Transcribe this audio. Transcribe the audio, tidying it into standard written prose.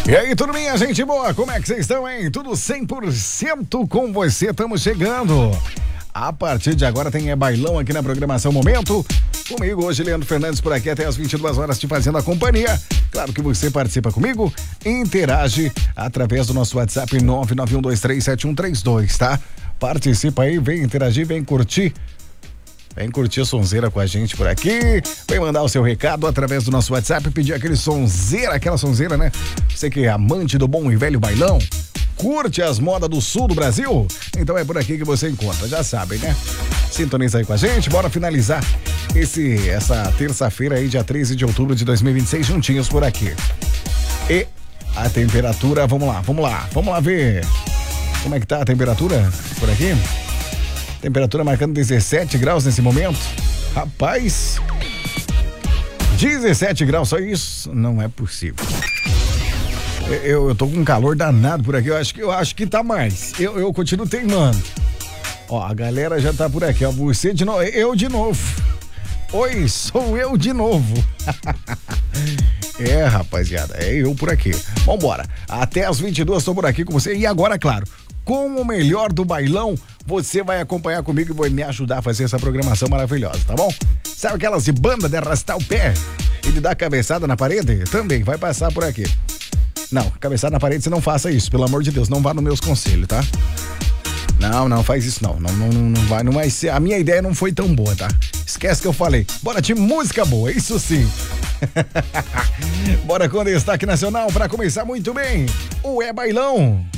E aí, tudo bem, gente boa? Como é que vocês estão, hein? Tudo 100% com você, estamos chegando. A partir de agora tem bailão aqui na programação Momento. Comigo hoje, Leandro Fernandes, por aqui até as 22 horas te fazendo a companhia. Claro que você participa comigo, interage através do nosso WhatsApp 991237132, tá? Participa aí, vem interagir, vem curtir. Vem curtir a sonzeira com a gente por aqui. Vem mandar o seu recado através do nosso WhatsApp, pedir aquele sonzeira, aquela sonzeira, né? Você que é amante do bom e velho bailão, curte as modas do sul do Brasil? Então é por aqui que você encontra, já sabem, né? Sintoniza aí com a gente, bora finalizar essa terça-feira aí, dia 13 de outubro de 2026, juntinhos por aqui. E a temperatura, vamos lá ver como é que tá a temperatura por aqui. Temperatura marcando 17 graus nesse momento. Rapaz, 17 graus, só isso? Não é possível. Eu tô com um calor danado por aqui, eu acho que tá mais. Eu continuo teimando. Ó, a galera já tá por aqui, ó, você de novo, eu de novo. Oi, sou eu de novo. É, rapaziada, é eu por aqui. Vambora, até as 22 tô por aqui com você. E agora, claro, com o melhor do bailão, você vai acompanhar comigo e vai me ajudar a fazer essa programação maravilhosa, tá bom? Sabe aquelas de banda de arrastar o pé e de dar cabeçada na parede? Também vai passar por aqui. Não, cabeçada na parede você não faça isso, pelo amor de Deus, não vá nos meus conselhos, tá? Não faz isso não vai ser, a minha ideia não foi tão boa, tá? Esquece que eu falei, bora de música boa, isso sim. Bora com destaque nacional pra começar muito bem, o É Bailão.